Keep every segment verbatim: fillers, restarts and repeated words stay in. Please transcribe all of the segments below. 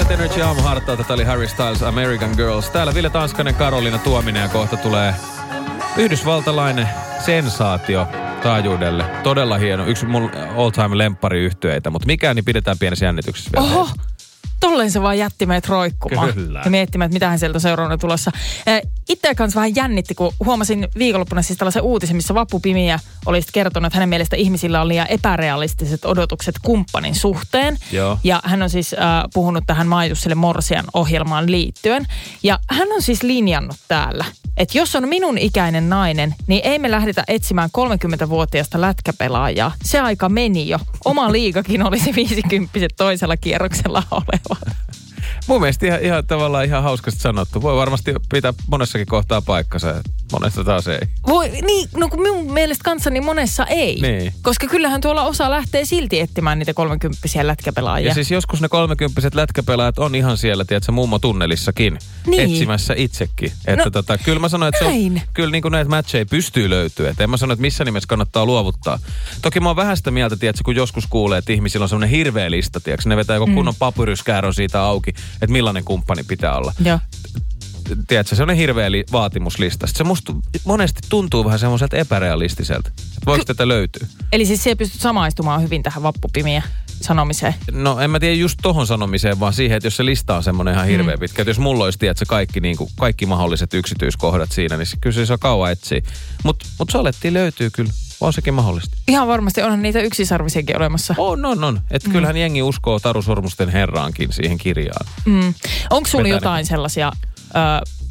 Kuuntelet Energy aamuhartaa, tätä oli Harry Styles, American Girls. Täällä Ville Tanskanen, Karoliina Tuominen ja kohta tulee yhdysvaltalainen sensaatio taajuudelle. Todella hieno, yksi mun all-time lemppari-yhtyeitä, mutta mikään niin pidetään pienessä jännityksessä vielä. Oho! Tolleen se vaan jätti meitä roikkumaan. Kyllä. Ja miettimään, että mitähän sieltä seuraavana tulossa. Itseä kanssa vähän jännitti, kun huomasin viikonloppuna siis tällaisen uutisen, missä Vappu Pimiä oli kertonut, että hänen mielestä ihmisillä on liian epärealistiset odotukset kumppanin suhteen. Joo. Ja hän on siis äh, puhunut tähän Maajussille Morsian ohjelmaan liittyen. Ja hän on siis linjannut täällä, että jos on minun ikäinen nainen, niin ei me lähdetä etsimään kolmekymmentävuotiaasta lätkäpelaajaa. Se aika meni jo. Oma liigakin olisi viisikymppiset toisella kierroksella oleva. Mun mielestä ihan, ihan tavallaan ihan hauskasti sanottu. Voi varmasti pitää monessakin kohtaa paikkansa. Monessa taas ei. Voi, niin, no kun minun mielestä kanssa niin monessa ei. Niin. Koska kyllähän tuolla osa lähtee silti etsimään niitä kolmekymppisiä lätkäpelaajia. Ja siis joskus ne kolmekymppiset lätkäpelaajat on ihan siellä, tiedätkö, mummo-tunnelissakin niin. Etsimässä itsekin. Että no, tota, kyllä mä sanoin, että se on, kyllä niin kuin näitä matcheja pystyy löytyä. Että en mä sano, että missä nimessä kannattaa luovuttaa. Toki mä oon vähän sitä mieltä, tiedätkö, kun joskus kuulee, että ihmisillä on semmoinen hirveä lista, tiedätkö, ne vetää joku mm. kunnon papyryskäärön siitä auki, että millainen kumppani pitää olla. Joo. Tiedätkö, se on hirveä li- vaatimuslista. Sitten se musta monesti tuntuu vähän semmoiselta epärealistiselta. Voiko Ky- tätä löytyä? Eli siis se pystyt samaistumaan hyvin tähän vappupimiä sanomiseen? No en mä tiedä just tohon sanomiseen, vaan siihen, että jos se lista on semmoinen ihan hirveä mm. pitkä. Että jos mulla olisi, tiedätkö, kaikki, niin kuin, kaikki mahdolliset yksityiskohdat siinä, niin kyllä se saa kauan etsiä. Mutta mut solettiin löytyy kyllä. On sekin mahdollista. Ihan varmasti onhan niitä yksisarvisiakin olemassa. On, on, on. Että mm. kyllähän jengi uskoo Taru Sormusten herraankin siihen kirjaan. Mm. Onko sulla jotain sellaisia... Öö,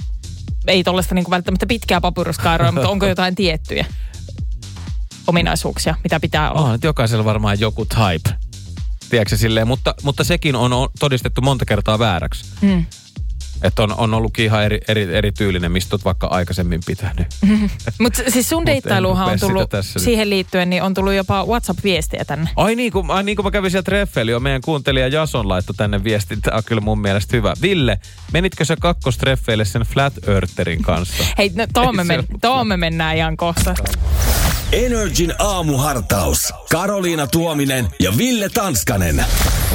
ei tollaista niinku välttämättä pitkää papyruskairoa, mutta onko jotain tiettyjä ominaisuuksia, mitä pitää olla? On, että jokaisella varmaan joku type. Tiedätkö silleen, mutta, mutta sekin on todistettu monta kertaa vääräksi. Mm. Että on, on ollutkin ihan eri, eri, eri tyylinen, mistä olet vaikka aikaisemmin pitänyt. Mm-hmm. Mutta siis sun deittailuhan on tullut siihen liittyen, niin on tullut jopa WhatsApp-viestiä tänne. Ai niin kuin, ai niin kuin mä kävin siellä treffeillä jo, meidän kuuntelija Jason laittoi tänne viestin. Tämä on kyllä mun mielestä hyvä. Ville, menitkö sä kakkostreffeille sen Flat Eartherin kanssa? Hei, no tohon me, men, me mennään ihan kohta. Energin aamuhartaus. Karoliina Tuominen ja Ville Tanskanen.